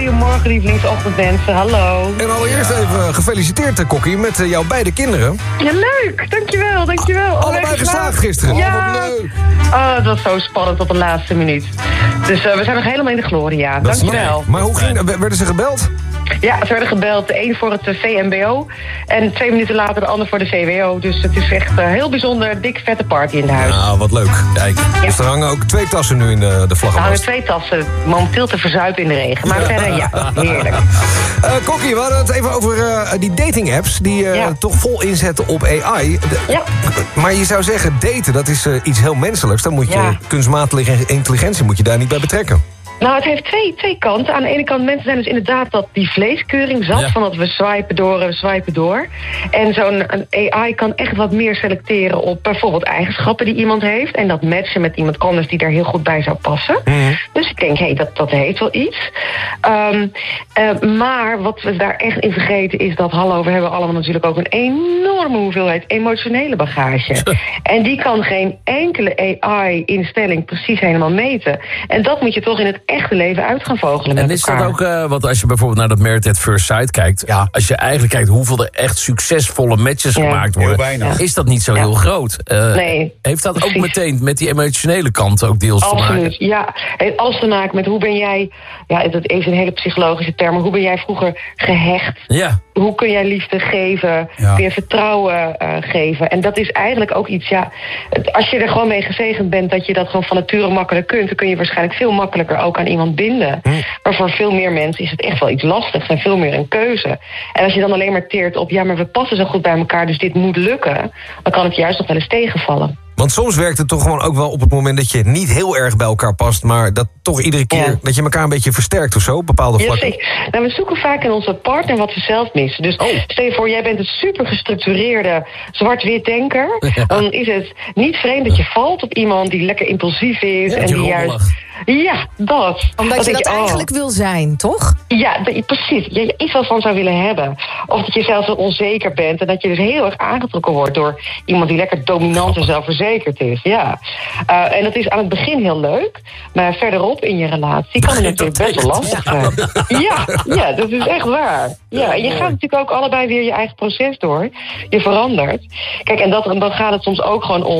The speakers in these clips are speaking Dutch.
Goedemorgen, lievelingsochtendmensen. Hallo. En allereerst even gefeliciteerd, Kokkie, met jouw beide kinderen. Ja, leuk. Dankjewel. Allebei geslaagd gisteren. Ja. Wat leuk. Het was zo spannend tot de laatste minuut. Dus we zijn nog helemaal in de gloria. Dankjewel. Maar hoe ging dat? Werden ze gebeld? Ja, ze werden gebeld. De een voor het VMBO en 2 minuten later de ander voor de VWO. Dus het is echt heel bijzonder. Dik vette party in de huis. Nou, wat leuk. Kijk, dus er hangen ook 2 tassen nu in de Er vlaggenmast. hangen 2 tassen momenteel te verzuipen in de regen. Maar verder, ja, heerlijk. Kokkie, we hadden het even over die dating apps die toch vol inzetten op AI. Ja. Maar je zou zeggen, daten, dat is iets heel menselijks. Dan moet je kunstmatige intelligentie moet je daar niet bij betrekken. Nou, het heeft twee kanten. Aan de ene kant, mensen zijn dus inderdaad dat die vleeskeuring zat. Van dat we swipen door. En zo'n AI kan echt wat meer selecteren op bijvoorbeeld eigenschappen die iemand heeft. En dat matchen met iemand anders die daar heel goed bij zou passen. Dus ik denk, dat heeft wel iets. Maar wat we daar echt in vergeten is dat, we hebben allemaal natuurlijk ook een enorme hoeveelheid emotionele bagage. En die kan geen enkele AI-instelling precies helemaal meten. En dat moet je toch in het echte leven uit gaan vogelen met En is elkaar. dat ook, want als je bijvoorbeeld naar dat Married at First Sight kijkt, als je eigenlijk kijkt hoeveel er echt succesvolle matches gemaakt worden, is dat niet zo heel groot. Nee, heeft dat precies. ook meteen met die emotionele kant ook deels te maken? Absoluut, ja. Het heeft alles te maken met hoe ben jij, dat is een hele psychologische term, maar hoe ben jij vroeger gehecht? Ja. Hoe kun jij liefde geven? Kun je vertrouwen geven? En dat is eigenlijk ook iets, als je er gewoon mee gezegend bent dat je dat gewoon van nature makkelijk kunt, dan kun je waarschijnlijk veel makkelijker ook aan iemand binden. Maar voor veel meer mensen is het echt wel iets lastigs en veel meer een keuze. En als je dan alleen maar teert op, maar we passen zo goed bij elkaar, dus dit moet lukken, dan kan het juist nog wel eens tegenvallen. Want soms werkt het toch gewoon ook wel op het moment dat je niet heel erg bij elkaar past, maar dat toch iedere keer dat je elkaar een beetje versterkt of zo, op bepaalde vlakken. Ja, zeker. Nou, we zoeken vaak in onze partner wat we zelf missen. Dus stel je voor, jij bent een super gestructureerde zwart-wit denker. Dan is het niet vreemd dat je valt op iemand die lekker impulsief is. En die juist... Ja, dat. Omdat je dat eigenlijk wil zijn, toch? Ja, precies. Je iets wel van zou willen hebben. Of dat je zelf zo onzeker bent en dat je dus heel erg aangetrokken wordt door iemand die lekker dominant en zelfverzekerd is. Ja. En dat is aan het begin heel leuk, maar verderop in je relatie kan het natuurlijk best wel lastig zijn. Ja, dat is echt waar. Ja, en je gaat natuurlijk ook allebei weer je eigen proces door. Je verandert. Kijk, en dan gaat het soms ook gewoon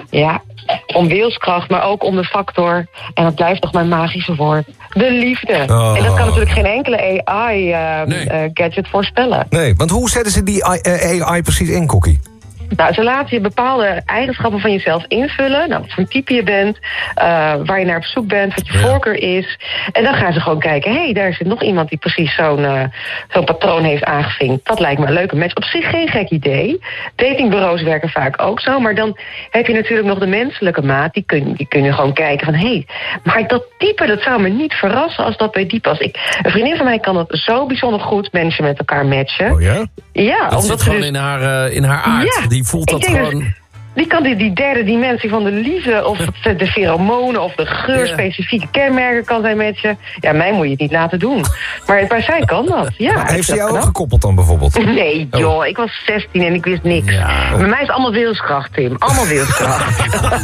om wilskracht, maar ook om de factor, en dat blijft toch mijn magische woord, de liefde. En dat kan natuurlijk geen enkele AI-gadget voorspellen. Nee, want hoe zetten ze die AI precies in, Kokkie? Nou, ze laten je bepaalde eigenschappen van jezelf invullen. Nou, wat voor type je bent, waar je naar op zoek bent, wat je voorkeur is. En dan gaan ze gewoon kijken, daar zit nog iemand die precies zo'n patroon heeft aangevinkt. Dat lijkt me een leuke match. Op zich geen gek idee. Datingbureaus werken vaak ook zo. Maar dan heb je natuurlijk nog de menselijke maat. Die kunnen gewoon kijken van, maar dat type, dat zou me niet verrassen als dat bij die past. Een vriendin van mij kan dat zo bijzonder goed mensen met elkaar matchen. Oh ja? Ja, dat omdat zit gewoon in haar aard. Ja. Die voelt dat gewoon... Die kan die derde dimensie van de liefde, of de pheromonen, of de geurspecifieke kenmerken kan zijn met je. Ja, mij moet je het niet laten doen. Maar bij zij kan dat. Ja, maar heeft ze jou ook gekoppeld dan bijvoorbeeld? Nee, joh, ik was 16 en ik wist niks. Bij mij is allemaal wilskracht, Tim. Allemaal wilskracht.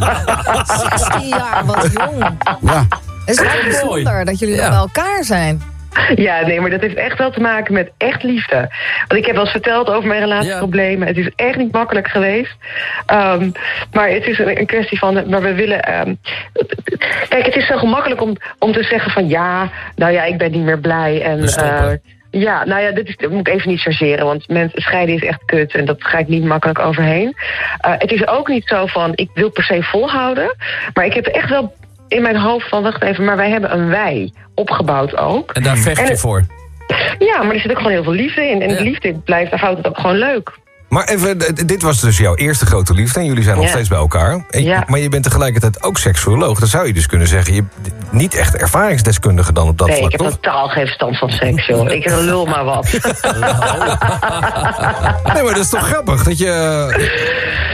16 jaar, wat jong. Ja. Het is wel bijzonder dat jullie nog bij elkaar zijn. Ja, nee, maar dat heeft echt wel te maken met echt liefde. Want ik heb wel eens verteld over mijn relatieproblemen. Het is echt niet makkelijk geweest. Maar het is een kwestie van... Maar we willen... Kijk, het is zo gemakkelijk om te zeggen van... ik ben niet meer blij. En, dit moet ik even niet chargeren. Want scheiden is echt kut. En dat ga ik niet makkelijk overheen. Het is ook niet zo van... Ik wil per se volhouden. Maar ik heb echt wel... in mijn hoofd van, wacht even, maar wij hebben een wij opgebouwd ook. En daar vecht je voor? Ja, maar er zit ook gewoon heel veel liefde in. En de liefde blijft, dan houdt het ook gewoon leuk. Maar even, dit was dus jouw eerste grote liefde en jullie zijn nog steeds bij elkaar. Maar je bent tegelijkertijd ook seksuoloog. Dan zou je dus kunnen zeggen, je bent niet echt ervaringsdeskundige dan op dat vlak, ik heb toch? totaal geen verstand van seks, joh. Ik lul maar wat. Nee, maar dat is toch grappig, dat je...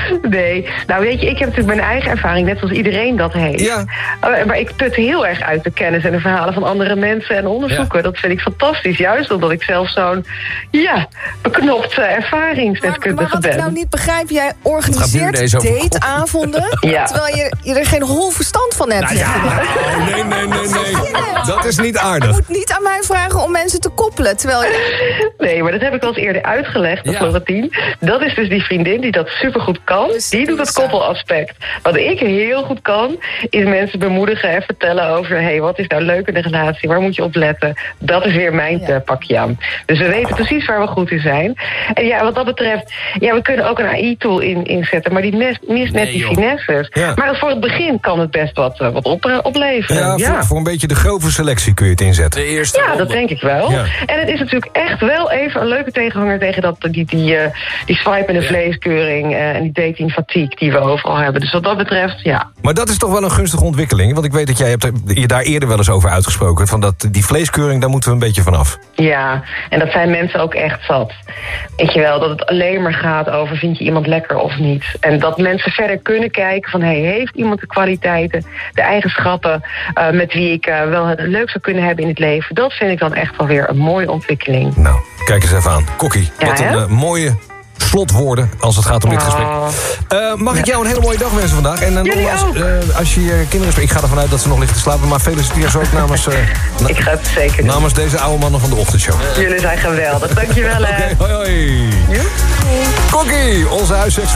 Nee, nou weet je, ik heb natuurlijk mijn eigen ervaring, net zoals iedereen dat heeft. Ja. Maar ik put heel erg uit de kennis en de verhalen van andere mensen en onderzoeken. Ja. Dat vind ik fantastisch, juist omdat ik zelf zo'n, beknopt ervaringsdeskundige ben. Wat ik nou niet begrijp, jij organiseert dateavonden, terwijl je er geen hol verstand van hebt. Nee. Dat is niet aardig. Je moet niet aan mij vragen om mensen te koppelen, terwijl je... Nee, maar dat heb ik al eens eerder uitgelegd, Florentien. Dat is dus die vriendin die dat supergoed kan. Die doet het koppelaspect. Wat ik heel goed kan, is mensen bemoedigen en vertellen over... wat is nou leuk in de relatie, waar moet je op letten? Dat is weer mijn pakje aan. Dus we weten precies waar we goed in zijn. En wat dat betreft, we kunnen ook een AI-tool inzetten... maar die mist net die finesses. Ja. Maar voor het begin kan het best wat opleveren. Voor een beetje de grove selectie kun je het inzetten. De eerste ronde. Dat denk ik wel. Ja. En het is natuurlijk echt wel even een leuke tegenhanger tegen die swipe en de vleeskeuring en die dating fatigue die we overal hebben. Dus wat dat betreft, Maar dat is toch wel een gunstige ontwikkeling? Want ik weet dat jij hebt je daar eerder wel eens over uitgesproken. Van die vleeskeuring, daar moeten we een beetje vanaf. Ja, en dat zijn mensen ook echt zat. Weet je wel, dat het alleen maar gaat over vind je iemand lekker of niet. En dat mensen verder kunnen kijken van heeft iemand de kwaliteiten, de eigenschappen met wie ik wel het leuk zou kunnen hebben in het leven. Dat vind ik dan echt wel weer een mooie ontwikkeling. Nou, kijk eens even aan. Kokkie, wat een mooie slotwoorden als het gaat om dit gesprek. Mag ik jou een hele mooie dag wensen vandaag? En als je je kinderen spreekt, ik ga ervan uit dat ze nog liggen te slapen, maar feliciteer ze ook namens... ik ga het zeker doen. Namens deze oude mannen van de ochtendshow. Jullie zijn geweldig. Dankjewel, hè. Hoi. Kokkie, onze huisseks.